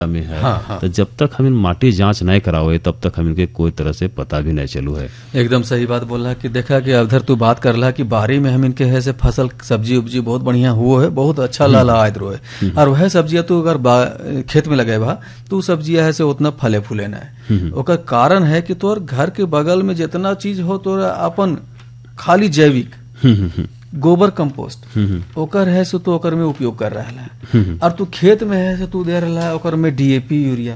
में है। हाँ, हाँ। तो जब तक हम इन माटी जांच नहीं कराओगे तब तक हम इनके कोई तरह से पता भी नहीं चलू है। एकदम सही बात बोल रहा कि देखा कि अवधर तू बात कर रहा कि बारी में हम इनके है से फसल सब्जी उब्जी बहुत बढ़िया हुआ है, बहुत अच्छा लाला आयत रो है। और वह सब्जियां तू अगर खेत में लगे बा तो सब्जियां है से उतना फले फूले ना है। ओकर कारण है कि तोर घर के बगल में जितना चीज हो तोरा अपन खाली जैविक गोबर कंपोस्ट ओकर है सो तो ओकर में उपयोग कर रहा है। और तू खेत में है सो तू दे रहा है ओकर में डीएपी यूरिया।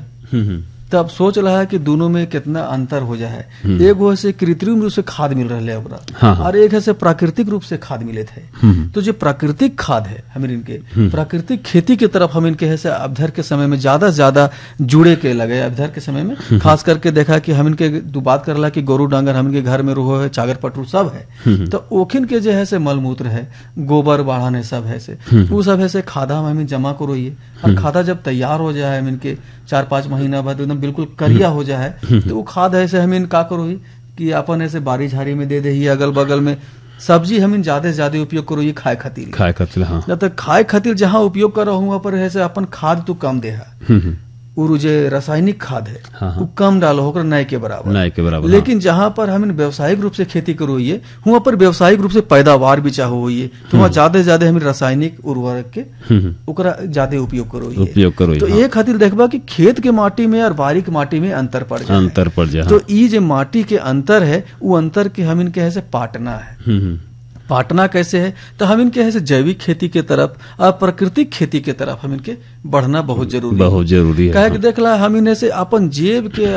तब सोच रहा है कि दोनों में कितना अंतर हो जाए। एक वो से कृत्रिम रूप से खाद मिल रहा है ओकरा, हाँ। और एक है से प्राकृतिक रूप से खाद मिले थे। तो जो प्राकृतिक खाद है हम इनके प्राकृतिक खेती की तरफ हम इनके है से अवधर के समय में ज्यादा जुड़े के लगे। अवधर के समय में खास करके देखा कि हम इनके तू बात कर रहा कि गोरू डांगर हम इनके घर में रोहो है, चागर पटरू सब है। तो ओखिन के जो है से मलमूत्र है, गोबर बाढ़ान है, सब है से वो सब है से खादा हम जमा करो ये। और खादा जब तैयार हो जाए हम इनके 4-5 महीना बाद एकदम बिल्कुल करिया हो जाए तो वो खाद ऐसे हम इन का करो ही कि अपन ऐसे बारी झाड़ी में दे दे ही। अगल बगल में सब्जी हम इन ज्यादा से ज्यादा उपयोग करो ये खाए खातिर। हाँ। जब तक खाए खातिर जहाँ उपयोग कर वहाँ पर ऐसे अपन खाद तो कम दे है। और जो रासायनिक खाद है हाँ। वो कम डालो होकर नए के बराबर। लेकिन जहाँ पर हम व्यावसायिक रूप से खेती करो ये वहाँ पर व्यावसायिक रूप से पैदावार भी चाहो हुई तो वहाँ ज्यादा से ज्यादा हम रासायनिक उर्वरक के ओकरा ज्यादा उपयोग करो। तो ये खातिर देखबा कि खेत के माटी में और बारीक माटी में अंतर पड़ जाए। तो ये जो माटी के अंतर है वो अंतर के हम इनके ऐसे पाटना है। पाटना कैसे है तो हम इनके ऐसे जैविक खेती के तरफ और प्राकृतिक खेती के तरफ हम इनके बढ़ना बहुत जरूरी है। कहे कि देख ला हम इन्हें से अपन जेब के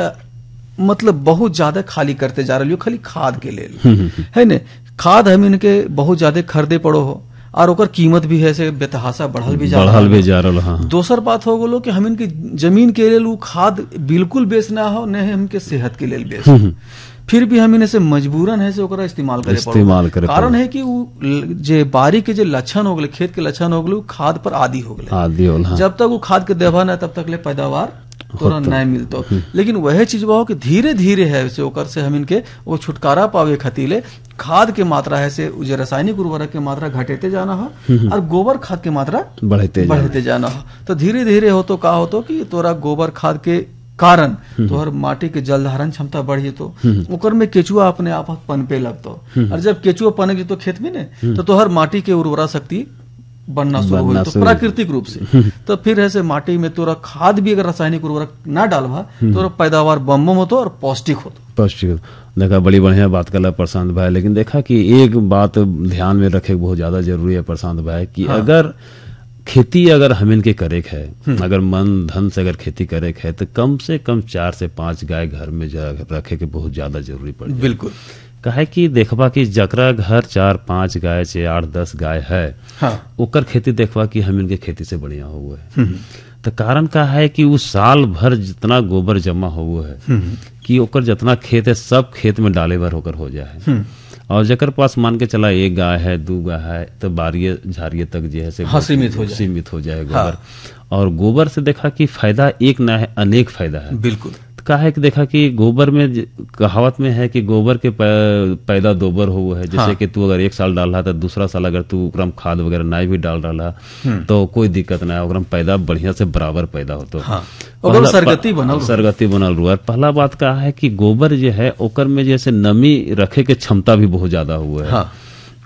मतलब बहुत ज्यादा खाली करते जा रहे हो खाली खाद के लिए है ने। खाद हम इनके बहुत ज्यादा खरीदे पड़ो हो और ओकर कीमत भी है से बेतहासा बढ़ल भी जा रहा। हाँ। दोसर बात हो गलो कि हम इनकी जमीन के लिए खाद बिल्कुल बेचना हो नहीं हमके सेहत के लिए बेच फिर भी हम इन्हें से मजबूरन है से ओकरा इस्तेमाल करे। कारण है कि वो जे बारी के जे लक्षण हो गए खेत के लक्षण हो गए खाद पर आदि हो गए। जब तक वो खाद के देवा न तब तक ले पैदावार तोरा नहीं मिलतो। लेकिन वह चीज वो कि धीरे धीरे है से ओकर से हम इनके वो छुटकारा पावे खतीले खाद के मात्रा है से जो रासायनिक उर्वरक के मात्रा घटेते जाना हो और गोबर खाद के मात्रा बढ़ते जाना हो। तो धीरे धीरे हो तो का हो तो कि तोरा गोबर खाद के कारण तोहर माटी के जल धारण क्षमता बढ़ी तो ओकर में केचुआ अपने आप पनपे लगतो। और जब केचुआ पनक तो खेत में ने तो तोहर माटी के उर्वरा शक्ति बनना शुरू हो तो प्राकृतिक रूप से। तो फिर ऐसे माटी में तोरा खाद भी अगर रासायनिक उर्वरक ना डालबा तो पैदावार बम होतो और पौष्टिक होतो। देखा बड़ी बढ़िया बात कर प्रशांत भाई। लेकिन देखा कि एक बात ध्यान में रखे बहुत ज्यादा जरूरी है प्रशांत भाई कि अगर खेती अगर हम इनके करे है अगर मन धन से अगर खेती करे है तो कम से कम 4 से 5 गाय घर में रखे के बहुत ज्यादा जरूरी पड़ जाए। बिल्कुल काहे कि देखबा कि जकरा घर 4-5 गाय से 8-10 गाय है हाँ। ओकर खेती देखबा कि हम इनके खेती से बढ़िया हुआ है। तो कारण का है कि वो साल भर जितना गोबर जमा हुआ है कि ओकर जितना खेत है सब खेत में डाले भर होकर हो जाए। और जकर पास मान के चला 1 गाय है 2 गाय है तो बारिये झारिये तक जो है से सीमित हो जाए गोबर। हाँ। और गोबर से देखा कि फायदा एक ना है अनेक फायदा है। बिल्कुल कहा है कि देखा कि गोबर में कहावत में है कि गोबर के पैदा दोबर हो है। जैसे हाँ। कि तू अगर 1 साल डाल रहा तो दूसरा साल अगर तू ओकरा खाद वगैरह नहीं भी डाल रहा तो कोई दिक्कत ना है ओकरा पैदा बढ़िया से बराबर पैदा हो तो हाँ। सरगति बनल रुआ। पहला बात का है कि गोबर जो है ओकर में जैसे नमी रखे के क्षमता भी बहुत ज्यादा हुआ है। हाँ।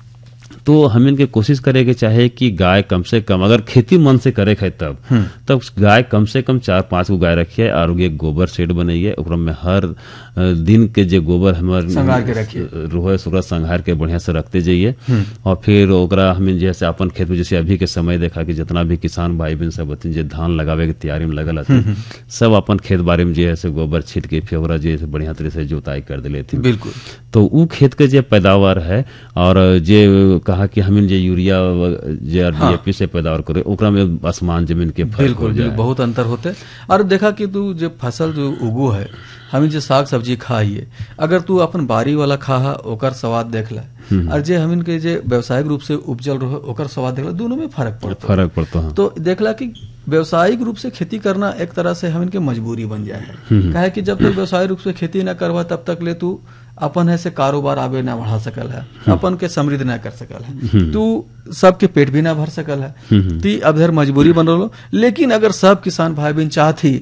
तो हम इनके कोशिश करेंगे चाहे कि गाय कम से कम अगर खेती मन से करे है तब गाय कम से कम 4-5 गो गाय रखिए और ये गोबर शेड बनाइए ओकरा में हर दिन के जो गोबर हमारे रोहे सूरज संघार के बढ़िया से रखते जाइए। और फिर ओकरा हम जैसे अपन खेत में जैसे अभी के समय देखा कि जितना भी किसान भाई बहन सब जो धान लगावे की तैयारी में लगल सब अपन खेत बाड़ी में जो है गोबर छीट के फिर ओकरा जो बढ़िया तरह से जोताई कर दिले थी। बिल्कुल तो उ खेत के जो पैदावार है और जो कहा कि हम जो यूरिया डीएपी से पैदावार करे ओकरा में आसमान जमीन के फर्क हो जाए। बहुत अंतर होते। और देखा कि तू जो फसल जो उगो है हम जो साग सब्जी खाइए अगर तू अपन बारी वाला खा ओकर स्वाद देख ला और जे हम इनके जे व्यवसायिक रूप से उपजल रहो ओकर स्वाद देख ला दोनों में फर्क पड़ता। हाँ। तो देखला कि व्यवसायिक रूप से खेती करना एक तरह से हम इनके मजबूरी बन जाए है। काहे कि जब तक व्यवसायिक रूप से खेती ना करवा तब तक ले तू अपन है से कारोबार आगे ना बढ़ा सकल है, अपन के समृद्ध ना कर सकल है, तू सबके पेट भी ना भर सकल है, ती अब इधर मजबूरी बन रहा। लेकिन अगर सब किसान भाई बहन चाहती